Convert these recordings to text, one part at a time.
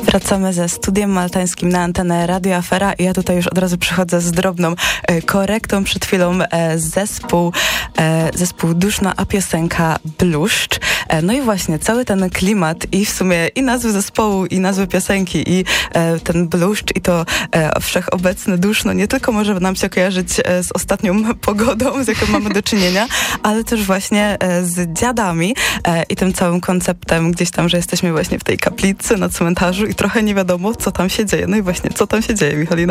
Wracamy ze studiem maltańskim na antenę Radio Afera i ja tutaj już od razu przychodzę z drobną korektą. Przed chwilą zespół Duszno, a piosenka Bluszcz. No i właśnie cały ten klimat i w sumie i nazwy zespołu, i nazwy piosenki, i ten bluszcz, i to wszechobecne duszno nie tylko może nam się kojarzyć z ostatnią pogodą, z jaką mamy do czynienia, ale też właśnie z dziadami i tym całym konceptem gdzieś tam, że jesteśmy właśnie w tej kaplicy na cmentarzu i trochę nie wiadomo, co tam się dzieje. No i właśnie, co tam się dzieje, Michalina?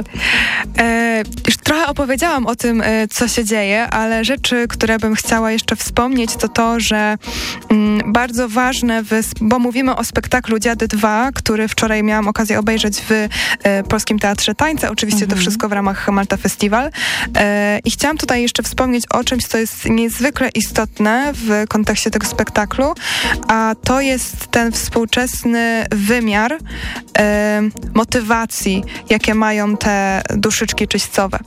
Już trochę opowiedziałam o tym, co się dzieje, ale rzeczy, które bym chciała jeszcze wspomnieć, to to, że bardzo ważne, bo mówimy o spektaklu Dziady 2, który wczoraj miałam okazję obejrzeć w Polskim Teatrze Tańca. Oczywiście to wszystko w ramach Malta Festival. I chciałam tutaj jeszcze wspomnieć o czymś, co jest niezwykle istotne w kontekście tego spektaklu, a to jest ten współczesny wymiar motywacji, jakie mają te duszyczki czyśćcowe.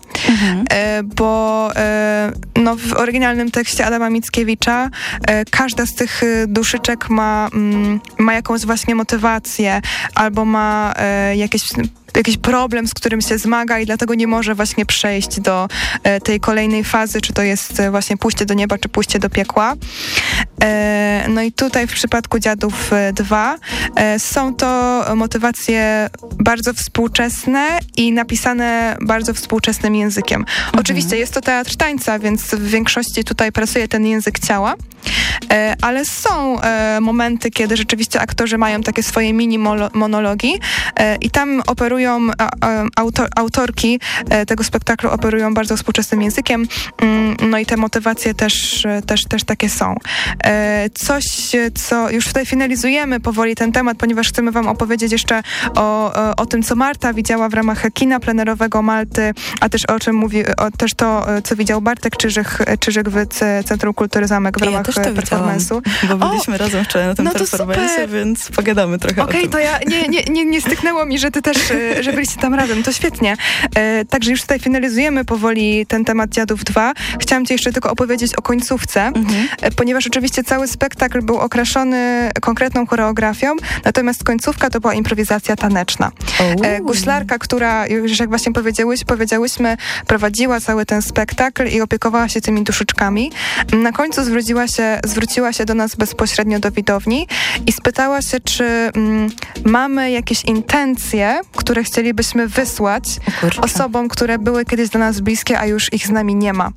Bo w oryginalnym tekście Adama Mickiewicza każda z tych duszyczek ma jakąś właśnie motywację albo ma jakiś problem, z którym się zmaga i dlatego nie może właśnie przejść do tej kolejnej fazy, czy to jest właśnie pójście do nieba, czy pójście do piekła. No i tutaj w przypadku Dziadów 2 są to motywacje bardzo współczesne i napisane bardzo współczesnym językiem. Oczywiście jest to teatr tańca, więc w większości tutaj pracuje ten język ciała, ale są momenty, kiedy rzeczywiście aktorzy mają takie swoje mini monologi i tam operują autorki tego spektaklu operują bardzo współczesnym językiem, no i te motywacje też takie są. Coś, co już tutaj finalizujemy powoli ten temat, ponieważ chcemy wam opowiedzieć jeszcze o tym, co Marta widziała w ramach kina plenerowego Malty, a też o czym mówi, też to, co widział Bartek Czyżyk w Centrum Kultury Zamek w ramach performance'u. Bo byliśmy razem wczoraj na tym performance'ie, więc pogadamy trochę o tym. To ja nie styknęło mi, że ty też, że byliście tam razem, to świetnie. Także już tutaj finalizujemy powoli ten temat Dziadów 2. Chciałam ci jeszcze tylko opowiedzieć o końcówce, ponieważ oczywiście cały spektakl był okraszony konkretną choreografią, natomiast końcówka to była improwizacja taneczna. Guślarka, która, już jak właśnie powiedziałyśmy, prowadziła cały ten spektakl i opiekowała się tymi duszyczkami. Na końcu zwróciła się do nas bezpośrednio do widowni i spytała się, czy mamy jakieś intencje, które chcielibyśmy wysłać osobom, które były kiedyś dla nas bliskie, a już ich z nami nie ma.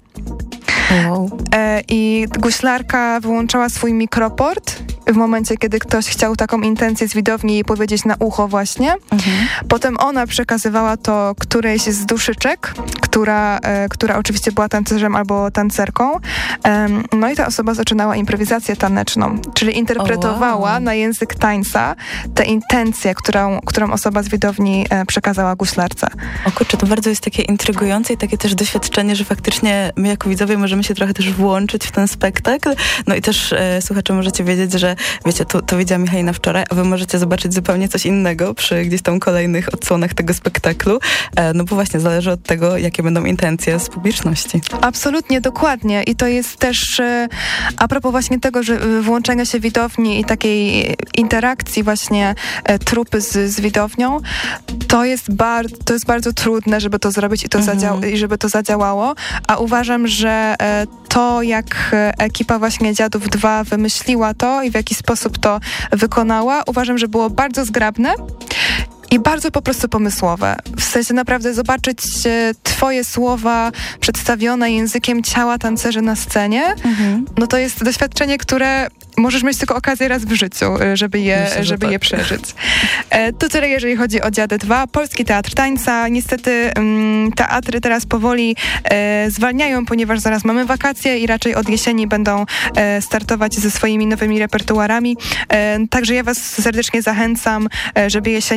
I guślarka wyłączała swój mikroport w momencie, kiedy ktoś chciał taką intencję z widowni jej powiedzieć na ucho właśnie. Potem ona przekazywała to którejś z duszyczek, która oczywiście była tancerzem albo tancerką. No i ta osoba zaczynała improwizację taneczną, czyli interpretowała na język tańca tę intencję, którą osoba z widowni przekazała guślarce. O kurczę, to bardzo jest takie intrygujące i takie też doświadczenie, że faktycznie my jako widzowie możemy się trochę też włączyć w ten spektakl. No i też słuchacze możecie wiedzieć, że wiecie, to widziała Michalina wczoraj, a wy możecie zobaczyć zupełnie coś innego przy gdzieś tam kolejnych odsłonach tego spektaklu. No bo właśnie zależy od tego, jakie będą intencje z publiczności. Absolutnie, dokładnie. I to jest też a propos właśnie tego, że włączenia się widowni i takiej interakcji właśnie trupy z widownią, to jest bardzo trudne, żeby to zrobić i żeby to zadziałało, a uważam, że to, jak ekipa właśnie Dziadów 2 wymyśliła to i w jaki sposób to wykonała, uważam, że było bardzo zgrabne i bardzo po prostu pomysłowe. W sensie naprawdę zobaczyć twoje słowa przedstawione językiem ciała tancerzy na scenie, no to jest doświadczenie, które możesz mieć tylko okazję raz w życiu, żeby je przeżyć. To tyle, jeżeli chodzi o Dziady 2. Polski Teatr Tańca. Niestety teatry teraz powoli zwalniają, ponieważ zaraz mamy wakacje i raczej od jesieni będą startować ze swoimi nowymi repertuarami. Także ja was serdecznie zachęcam, żeby jesienią wybrać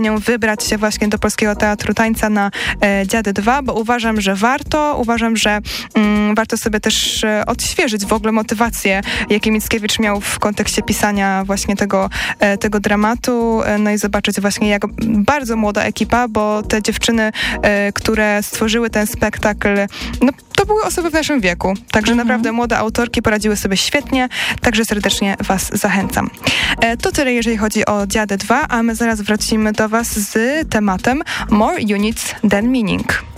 wybrać się właśnie do Polskiego Teatru Tańca na Dziady 2, bo uważam, że warto sobie też odświeżyć w ogóle motywację, jakie Mickiewicz miał w kontekście pisania właśnie tego dramatu, no i zobaczyć właśnie jak bardzo młoda ekipa, bo te dziewczyny, które stworzyły ten spektakl, no to były osoby w naszym wieku, także naprawdę młode autorki poradziły sobie świetnie, także serdecznie was zachęcam. To tyle, jeżeli chodzi o Dziady 2, a my zaraz wrócimy do was z tematem More Units Than Meaning.